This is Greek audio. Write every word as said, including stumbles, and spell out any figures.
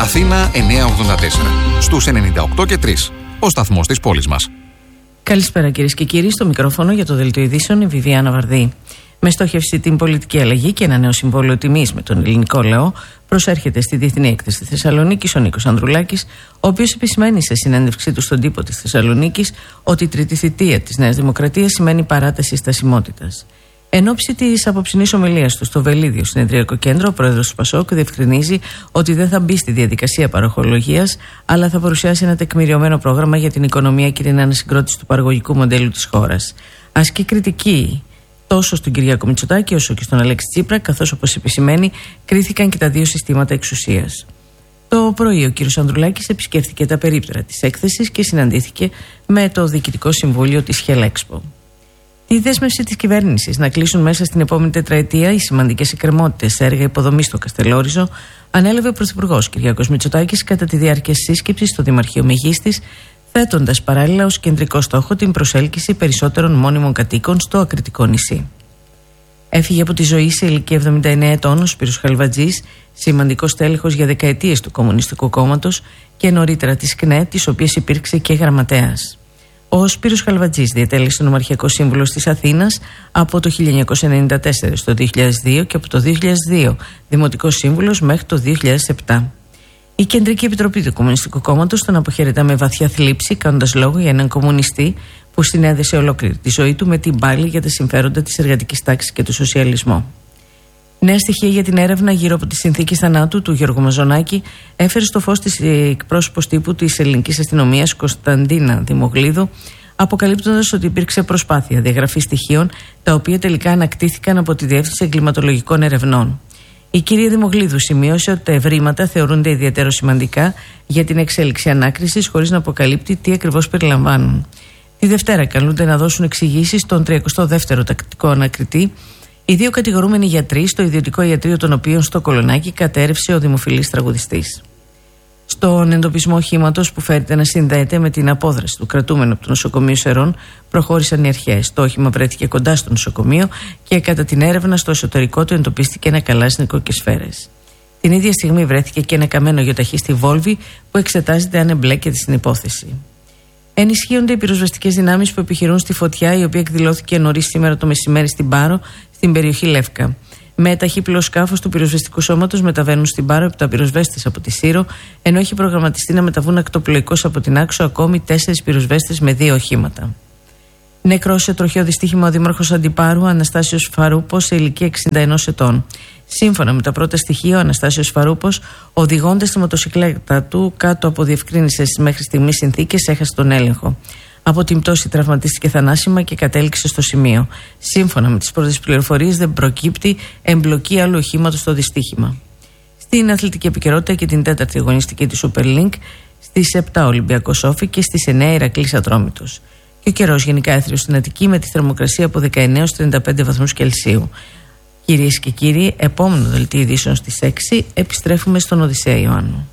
Αθήνα εννιακόσια ογδόντα τέσσερα. Στους ενενήντα οκτώ και τρία. Ο σταθμός της πόλης μας. Καλησπέρα κυρίες και κύριοι. Στο μικρόφωνο για το Δελτίο Ειδήσεων η Βιβιάνα Βαρδή. Με στόχευση την πολιτική αλλαγή και ένα νέο συμβόλαιο τιμής με τον ελληνικό λαό, προσέρχεται στη Διεθνή Έκθεση της Θεσσαλονίκης ο Νίκος Ανδρουλάκης, ο οποίος επισημαίνει σε συνέντευξή του στον τύπο της Θεσσαλονίκης ότι η τρίτη θητεία της Νέας Δημοκρατίας σημαίνει παράταση στασιμότητας. Εν ώψη της απόψινής ομιλίας του στο Βελίδιο Συνεδριακό Κέντρο, ο πρόεδρος του Πασόκ διευκρινίζει ότι δεν θα μπει στη διαδικασία παροχολογίας, αλλά θα παρουσιάσει ένα τεκμηριωμένο πρόγραμμα για την οικονομία και την ανασυγκρότηση του παραγωγικού μοντέλου της χώρας. Ασκεί κριτική τόσο στον Κυριάκο Μητσοτάκη όσο και στον Αλέξη Τσίπρα, καθώς όπως επισημαίνει κρίθηκαν και τα δύο συστήματα εξουσίας. Το πρωί ο κ. Ανδρουλάκης επισκέφθηκε τα περίπτερα της έκθεσης και συναντήθηκε με το Διοικητικό Συμβούλιο της Χελέξπο. Η δέσμευση της κυβέρνησης να κλείσουν μέσα στην επόμενη τετραετία οι σημαντικές εκκρεμότητες σε έργα υποδομής στο Καστελόριζο ανέλαβε ο Πρωθυπουργός Κυριάκος Μητσοτάκης κατά τη διάρκεια σύσκεψης στο Δημαρχείο Μεγίστης, θέτοντας παράλληλα ως κεντρικό στόχο την προσέλκυση περισσότερων μόνιμων κατοίκων στο ακριτικό νησί. Έφυγε από τη ζωή σε ηλικία εβδομήντα εννέα ετών ο Σπύρος Χαλβατζής, σημαντικός τέλεχος για δεκαετίες του Κομμουνιστικού Κόμματος και νωρίτερα της ΚΝΕ, της οποίας υπήρξε και γραμματέας. Ο Σπύρος Χαλβατζής διατέλεσε νομαρχιακό σύμβουλος της Αθήνας από το χίλια εννιακόσια ενενήντα τέσσερα στο δύο χιλιάδες δύο και από το δύο χιλιάδες δύο δημοτικός σύμβουλος μέχρι το δύο χιλιάδες επτά. Η Κεντρική Επιτροπή του Κομμουνιστικού Κόμματος τον αποχαιρετά με βαθιά θλίψη, κάνοντας λόγο για έναν κομμουνιστή που συνέδεσε ολόκληρη τη ζωή του με την πάλη για τα συμφέροντα της εργατικής τάξης και του σοσιαλισμού. Νέα στοιχεία για την έρευνα γύρω από τις συνθήκες θανάτου του Γιώργου Μαζονάκη έφερε στο φως της εκπρόσωπος τύπου της ελληνικής αστυνομίας Κωνσταντίνα Δημογλίδου, αποκαλύπτοντας ότι υπήρξε προσπάθεια διαγραφής στοιχείων τα οποία τελικά ανακτήθηκαν από τη Διεύθυνση Εγκληματολογικών Ερευνών. Η κυρία Δημογλίδου σημείωσε ότι τα ευρήματα θεωρούνται ιδιαίτερα σημαντικά για την εξέλιξη ανάκρισης, χωρίς να αποκαλύπτει τι ακριβώς περιλαμβάνουν. Τη Δευτέρα καλούνται να δώσουν εξηγήσεις στον τριακοστό δεύτερο τακτικό ανακριτή οι δύο κατηγορούμενοι γιατροί στο ιδιωτικό ιατρείο των οποίων στο Κολονάκι κατέρευσε ο δημοφιλής τραγουδιστής. Στον εντοπισμό οχήματος που φέρεται να συνδέεται με την απόδραση του κρατούμενου από το νοσοκομείο Σερών προχώρησαν οι αρχές. Το όχημα βρέθηκε κοντά στο νοσοκομείο και κατά την έρευνα στο εσωτερικό του εντοπίστηκε ένα καλάσνικο και σφαίρες. Την ίδια στιγμή βρέθηκε και ένα καμένο γεωταχή στη Βόλβη που εξετάζεται αν εμπλέκεται στην υπόθεση. Ενισχύονται οι πυροσβεστικές δυνάμεις που επιχειρούν στη φωτιά, η οποία εκδηλώθηκε νωρίς σήμερα το μεσημέρι στην Πάρο, στην περιοχή Λεύκα. Με ταχύπλο σκάφος του πυροσβεστικού σώματος μεταβαίνουν στην Πάρο επτά πυροσβέστες από τη Σύρο, ενώ έχει προγραμματιστεί να μεταβούν ακτοπλοϊκώς από την Άξο ακόμη τέσσερις πυροσβέστες με δύο οχήματα. Νεκρός σε τροχαίο δυστύχημα ο δήμαρχος Αντιπάρου Αναστάσιος Φαρούπος σε ηλικία εξήντα ενός ετών. Σύμφωνα με τα πρώτα στοιχεία, ο Αναστάσιος Φαρούπος, οδηγώντας τη μοτοσυκλέτα του κάτω από διευκρίνησες μέχρι στιγμής συνθήκες, έχασε τον έλεγχο. Από την πτώση τραυματίστηκε θανάσιμα και κατέληξε στο σημείο. Σύμφωνα με τις πρώτες πληροφορίες, δεν προκύπτει εμπλοκή άλλου οχήματος στο δυστύχημα. Στην αθλητική επικαιρότητα και την τέταρτη αγωνιστική της Super League, στις επτά Ολυμπιακός Όφη και στις εννέα Ηρακλής Ατρόμητος. Και ο καιρός γενικά έθριος στην Αττική με τη θερμοκρασία από δεκαεννέα έως τριάντα πέντε βαθμούς Κελσίου. Κυρίες και κύριοι, επόμενο δελτίο ειδήσεων στις έξι επιστρέφουμε στον Οδυσσέα Ιωάννου.